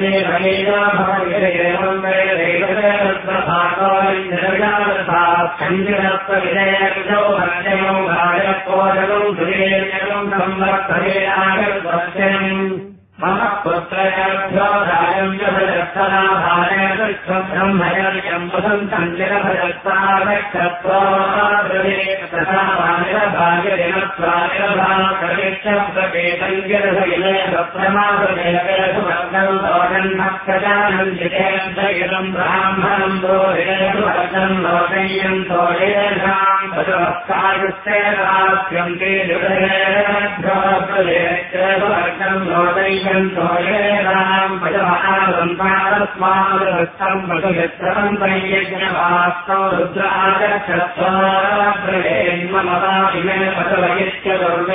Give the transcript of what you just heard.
मम पुत्रयाभ्यो रायम् ब्रह्मयम् वसन्तम् जलभयत्तारक्षत्वारक्षप्रमादम् ब्राह्मणम् दोषम् लोकय्यम् तोषेषायुस्तेरास्यन्ते लोकय्यम् पजमानस्मादस्तम् पशुमित्रम् वैयज्ञवास्तौ रुद्रागच्छत्वारब्रवेन्ममता इमे पशवयिष्य